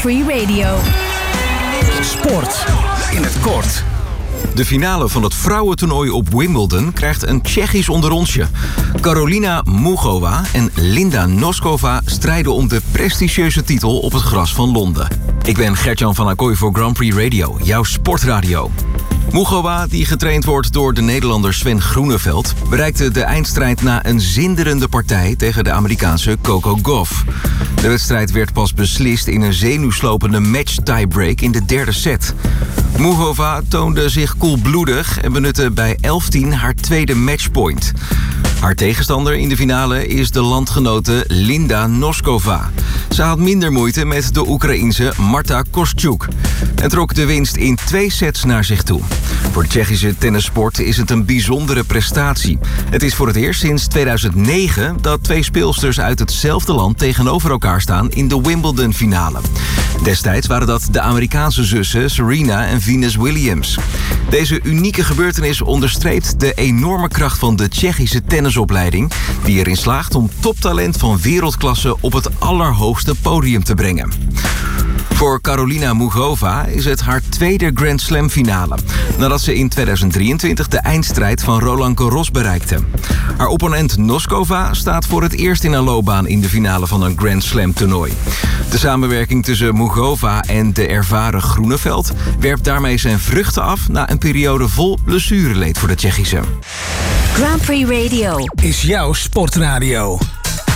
Prix Radio. Sport in het kort. De finale van het vrouwentoernooi op Wimbledon krijgt een Tsjechisch onderonsje. Karolina Muchova en Linda Noskova strijden om de prestigieuze titel op het gras van Londen. Ik ben Gert-Jan van Acquoy voor Grand Prix Radio, jouw sportradio. Muchova, die getraind wordt door de Nederlander Sven Groeneveld, bereikte de eindstrijd na een zinderende partij tegen de Amerikaanse Coco Gauff. De wedstrijd werd pas beslist in een zenuwslopende match-tiebreak in de derde set. Muchova toonde zich koelbloedig en benutte bij 11-10 haar tweede matchpoint. Haar tegenstander in de finale is de landgenote Linda Noskova. Ze had minder moeite met de Oekraïense Marta Kostyuk en trok de winst in 2 sets naar zich toe. Voor de Tsjechische tennissport is het een bijzondere prestatie. Het is voor het eerst sinds 2009 dat 2 speelsters uit hetzelfde land tegenover elkaar staan in de Wimbledon-finale. Destijds waren dat de Amerikaanse zussen Serena en Venus Williams. Deze unieke gebeurtenis onderstreept de enorme kracht van de Tsjechische tennisopleiding, die erin slaagt om toptalent van wereldklasse op het allerhoogste podium te brengen. Voor Karolina Muchova is het haar tweede Grand Slam finale, nadat ze in 2023 de eindstrijd van Roland Garros bereikte. Haar opponent Noskova staat voor het eerst in haar loopbaan in de finale van een Grand Slam toernooi. De samenwerking tussen Muchova en de ervaren Groeneveld werpt daarmee zijn vruchten af na een periode vol blessureleed voor de Tsjechische. Grand Prix Radio Is jouw sportradio.